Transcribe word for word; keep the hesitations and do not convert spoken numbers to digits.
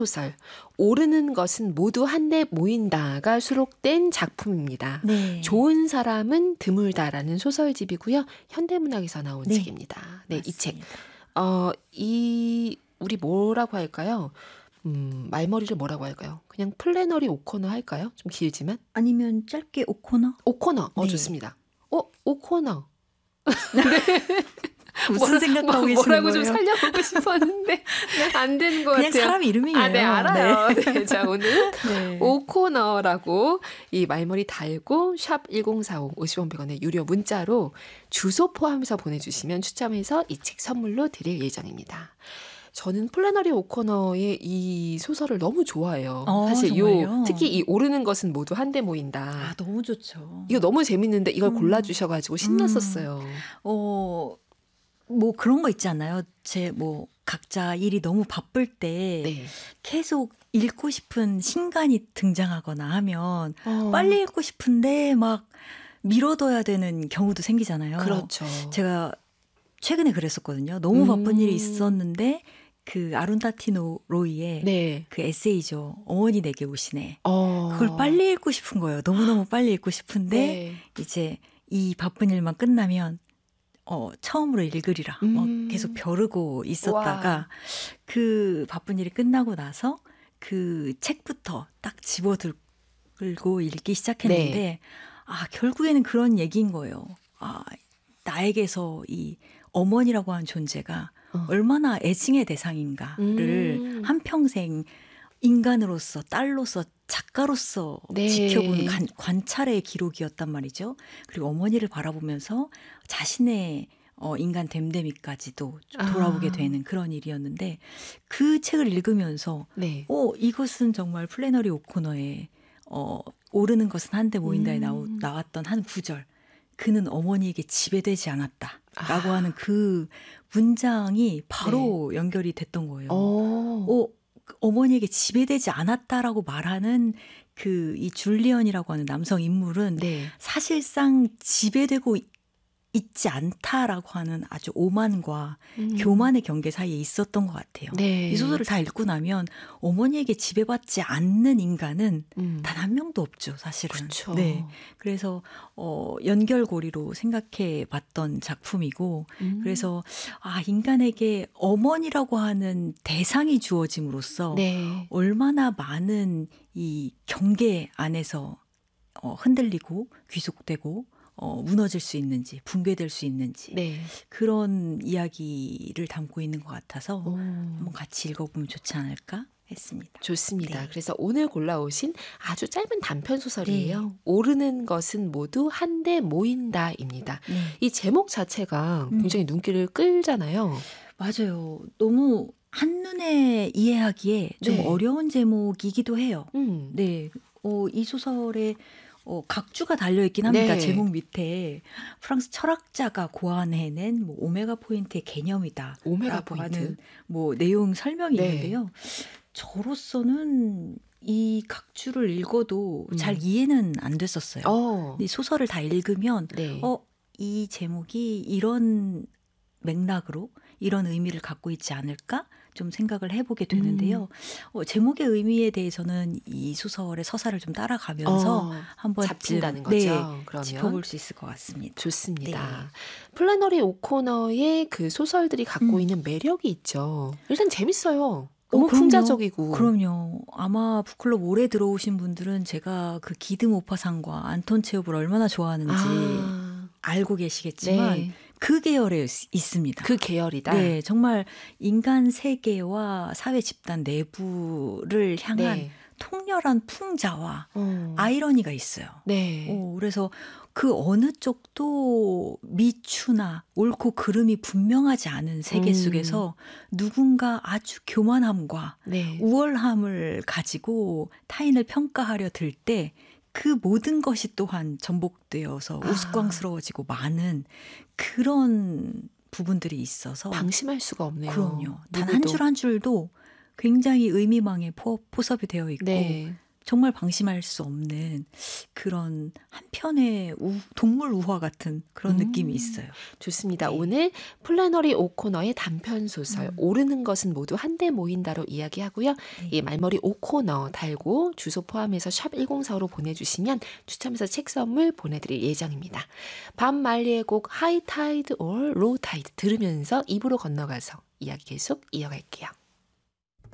소설 오르는 것은 모두 한데 모인다가 수록된 작품입니다. 네. 좋은 사람은 드물다라는 소설집이고요. 현대문학에서 나온 네. 책입니다. 네, 이 책. 맞습니다. 어, 이 우리 뭐라고 할까요? 음, 말머리를 뭐라고 할까요? 그냥 플래너리 오코너 할까요? 좀 길지만. 아니면 짧게 오코너? 오코너. 어, 네. 좋습니다. 어, 오코너. 무슨 생각하고 계시는 뭐라고 거예요? 좀 살려보고 싶었는데 안 되는 것 그냥 같아요. 사람 이름이에요. 아, 네, 알아요. 네. 네, 자, 오늘은 네. 오코너라고 이 말머리 달고 샵 일공사오 오십 원 백 원의 유료 문자로 주소 포함해서 보내주시면 추첨해서 이 책 선물로 드릴 예정입니다. 저는 플래너리 오코너의 이 소설을 너무 좋아해요. 어, 사실 정말요? 요 특히 이 오르는 것은 모두 한데 아, 모인다. 너무 좋죠. 이거 너무 재밌는데 이걸 음. 골라주셔가지고 신났었어요. 어, 뭐 그런 거 있지 않나요? 제 뭐 각자 일이 너무 바쁠 때 네. 계속 읽고 싶은 신간이 등장하거나 하면 어, 빨리 읽고 싶은데 막 미뤄둬야 되는 경우도 생기잖아요. 그렇죠. 제가 최근에 그랬었거든요. 너무 바쁜 음. 일이 있었는데 그 아룬다티노 로이의 네. 그 에세이죠. 어머니 내게 오시네. 어. 그걸 빨리 읽고 싶은 거예요. 너무너무 빨리 읽고 싶은데 네. 이제 이 바쁜 일만 끝나면 어, 처음으로 읽으리라. 음. 막 계속 벼르고 있었다가 와. 그 바쁜 일이 끝나고 나서 그 책부터 딱 집어들고 읽기 시작했는데 네. 아, 결국에는 그런 얘기인 거예요. 아, 나에게서 이 어머니라고 하는 존재가 어. 얼마나 애증의 대상인가를 음. 한평생 인간으로서, 딸로서, 작가로서 네. 지켜본 관, 관찰의 기록이었단 말이죠. 그리고 어머니를 바라보면서 자신의 어, 인간 됨됨이까지도 좀 돌아보게 아. 되는 그런 일이었는데 그 책을 읽으면서 네. 어, 이것은 정말 플래너리 오코너의 어, 오르는 것은 한데 모인다에 음. 나오, 나왔던 한 구절. 그는 어머니에게 지배되지 않았다. 라고 아. 하는 그 문장이 바로 연결이 됐던 거예요. 어. 어, 그 어머니에게 지배되지 않았다라고 말하는 그 이 줄리언이라고 하는 남성 인물은 네. 사실상 지배되고 있지 않다라고 하는 아주 오만과 음. 교만의 경계 사이에 있었던 것 같아요. 네. 이 소설을 다 읽고 나면 어머니에게 지배받지 않는 인간은 음. 단 한 명도 없죠, 사실은. 그렇죠. 네. 그래서 어, 연결고리로 생각해 봤던 작품이고 음. 그래서 아, 인간에게 어머니라고 하는 대상이 주어짐으로써 네. 얼마나 많은 이 경계 안에서 어, 흔들리고 귀속되고 어, 무너질 수 있는지 붕괴될 수 있는지 네. 그런 이야기를 담고 있는 것 같아서 오. 한번 같이 읽어보면 좋지 않을까 했습니다. 좋습니다. 네. 그래서 오늘 골라오신 아주 짧은 단편 소설이에요. 네. 오르는 것은 모두 한데 모인다입니다. 네. 이 제목 자체가 음. 굉장히 눈길을 끌잖아요. 맞아요. 너무 한눈에 이해하기에 좀 네. 어려운 제목이기도 해요. 음. 네, 어, 이 소설에 어, 각주가 달려있긴 합니다. 네. 제목 밑에 프랑스 철학자가 고안해낸 뭐 오메가 포인트의 개념이다. 오메가 라고 포인트. 하는 뭐 내용 설명이 네. 있는데요. 저로서는 이 각주를 읽어도 음. 잘 이해는 안 됐었어요. 어. 근데 이 소설을 다 읽으면 네. 어, 이 제목이 이런 맥락으로 이런 의미를 갖고 있지 않을까? 좀 생각을 해보게 되는데요. 음. 어, 제목의 의미에 대해서는 이 소설의 서사를 좀 따라가면서 어, 한번 잡힌다는 거죠. 네, 그러면 짚어볼 수 있을 것 같습니다. 좋습니다. 네. 플래너리 오코너의 그 소설들이 갖고 음. 있는 매력이 있죠. 일단 재밌어요. 너무 어, 그럼요. 풍자적이고. 그럼요. 아마 북클럽 오래 들어오신 분들은 제가 그 기드 모파상과 안톤 체홉을 얼마나 좋아하는지 아, 알고 계시겠지만 네. 그 계열에 있- 있습니다. 그 계열이다. 네, 정말 인간 세계와 사회 집단 내부를 향한 네. 통렬한 풍자와 어. 아이러니가 있어요. 네. 어, 그래서 그 어느 쪽도 미추나 옳고 그름이 분명하지 않은 세계 음. 속에서 누군가 아주 교만함과 네. 우월함을 가지고 타인을 평가하려 들 때 그 모든 것이 또한 전복되어서 아. 우스꽝스러워지고 많은 그런 부분들이 있어서 방심할 수가 없네요. 그럼요. 단 한 누구도. 줄 한 줄도 굉장히 의미망에 포, 포섭이 되어 있고 네. 정말 방심할 수 없는 그런 한편의 우, 동물 우화 같은 그런 느낌이 음. 있어요. 좋습니다. 네. 오늘 플래너리 오코너의 단편 소설 음. 오르는 것은 모두 한데 모인다로 이야기하고요. 네. 이 말머리 오코너 달고 주소 포함해서 샵 일공사오로 보내주시면 추첨해서 책 선물 보내드릴 예정입니다. 밤 말리의 곡 하이 타이드 or 로우 타이드 들으면서 입으로 건너가서 이야기 계속 이어갈게요.